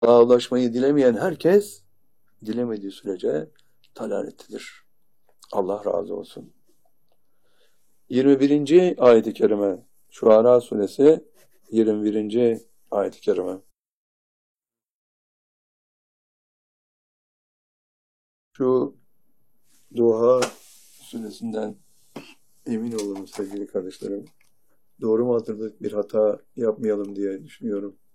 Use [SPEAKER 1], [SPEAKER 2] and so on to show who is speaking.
[SPEAKER 1] Allah'a ulaşmayı dilemeyen herkes dilemediği sürece dalalettedir. Allah razı olsun. 21. ayet-i kerime. Şuara suresi 21. ayet-i kerime. Şu Duha suresinden emin olun sevgili kardeşlerim. Doğru mu hatırladık, bir hata yapmayalım diye düşünüyorum.